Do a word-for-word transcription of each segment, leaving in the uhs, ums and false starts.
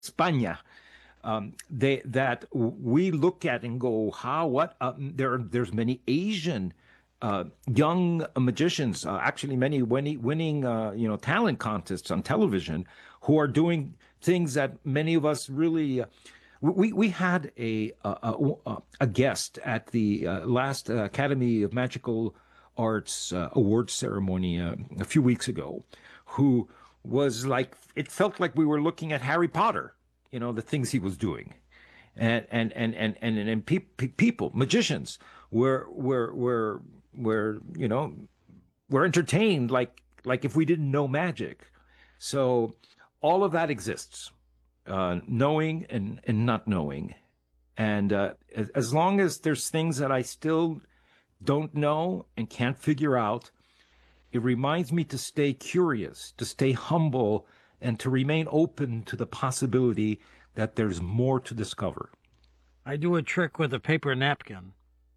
España. Um, they that we look at and go, how what? Uh, there there's many Asian uh, young magicians, uh, actually many winning winning uh, you know talent contests on television, who are doing things that many of us really. Uh, we we had a a, a, a guest at the uh, last uh, Academy of Magical Arts uh, awards ceremony uh, a few weeks ago, who was like, it felt like we were looking at Harry Potter, you know, the things he was doing. And and and and and, and pe- pe- people, magicians, were were were were you know were entertained like like if we didn't know magic. So all of that exists, uh, knowing and and not knowing. And uh, as, as long as there's things that I still don't know and can't figure out, it reminds me to stay curious, to stay humble, and to remain open to the possibility that there's more to discover. I do a trick with a paper napkin.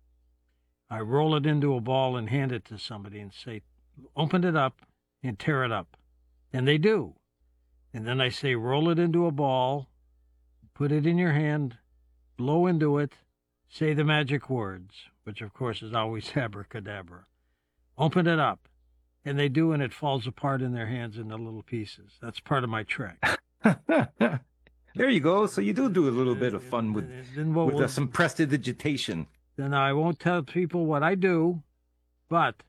I roll it into a ball and hand it to somebody and say, open it up and tear it up. And they do. And then I say, roll it into a ball, put it in your hand, blow into it, say the magic words, which of course is always abracadabra. Open it up. And they do, and it falls apart in their hands into little pieces. That's part of my trick. There you go. So you do do a little bit of fun with Then what with we'll- uh, some prestidigitation. Then I won't tell people what I do, but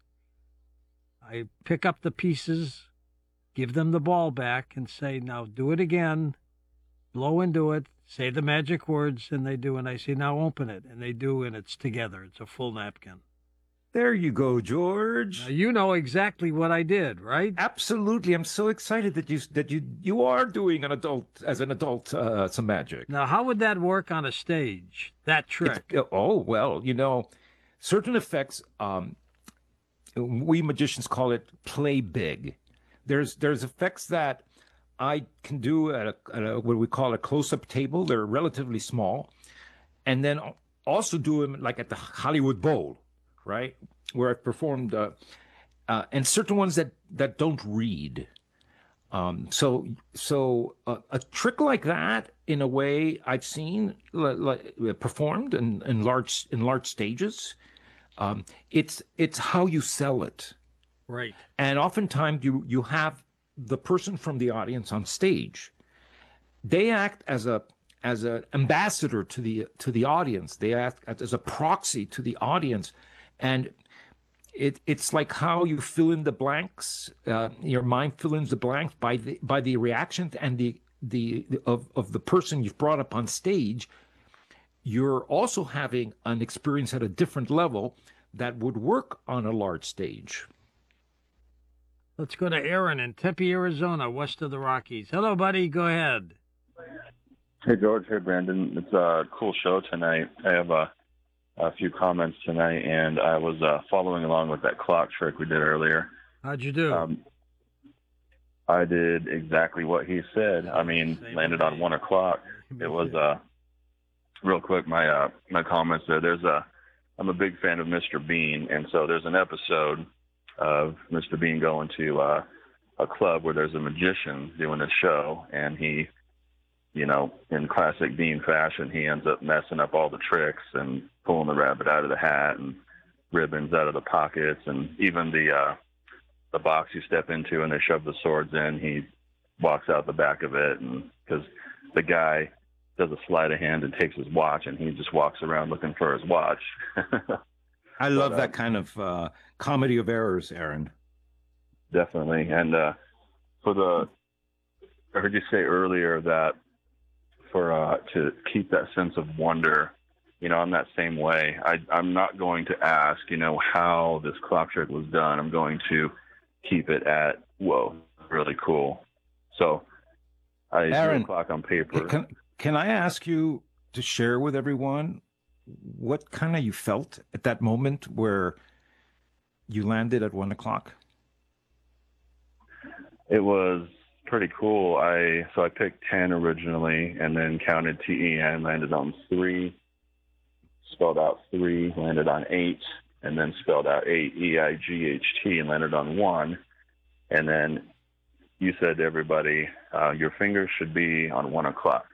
I pick up the pieces, give them the ball back, and say, now do it again, blow into it, say the magic words, and they do, and I say, now open it, and they do, and it's together. It's a full napkin. There you go, George. Now, you know exactly what I did, right? Absolutely. I'm so excited that you that you you are doing an adult as an adult uh, some magic. Now, how would that work on a stage, that trick? It's- oh, well, you know, certain effects, um, we magicians call it play big. There's there's effects that I can do at, a, at a, what we call a close-up table. They're relatively small, and then also do them like at the Hollywood Bowl, right, where I've performed, uh, uh, and certain ones that that don't read. Um, so so uh, a trick like that, in a way, I've seen like, like, performed in, in large in large stages. Um, it's it's how you sell it. Right. And oftentimes you you have the person from the audience on stage. They act as a as an ambassador to the to the audience. They act as a proxy to the audience, and it it's like how you fill in the blanks. Uh, your mind fill in the blanks by the by the reactions and the the of of the person you've brought up on stage. You're also having an experience at a different level that would work on a large stage. Let's go to Aaron in Tempe, Arizona, west of the Rockies. Hello, buddy. Go ahead. Hey, George. Hey, Brandon. It's a cool show tonight. I have a, a few comments tonight, and I was uh, following along with that clock trick we did earlier. How'd you do? Um, I did exactly what he said. I mean, landed on one o'clock. It was uh, real quick. My uh, my comments there. There's a. I'm a big fan of Mister Bean, and so there's an episode of Mister Bean going to uh, a club where there's a magician doing a show, and he, you know, in classic Bean fashion, he ends up messing up all the tricks and pulling the rabbit out of the hat and ribbons out of the pockets, and even the uh, the box you step into and they shove the swords in, he walks out the back of it, and because the guy does a sleight of hand and takes his watch, and he just walks around looking for his watch. I love But, uh, that kind of uh, comedy of errors, Aaron. Definitely. And uh, for the, I heard you say earlier that for uh, to keep that sense of wonder, you know, I'm that same way. I, I'm not going to ask, you know, how this clock trick was done. I'm going to keep it at, whoa, really cool. So I Aaron, drew a clock on paper. Can, can I ask you to share with everyone what kind of you felt at that moment where you landed at one o'clock? It was pretty cool. I so I picked ten originally, and then counted T E N, landed on three, spelled out three, landed on eight, and then spelled out eight, E I G H T, and landed on one. And then you said to everybody, uh, your fingers should be on one o'clock.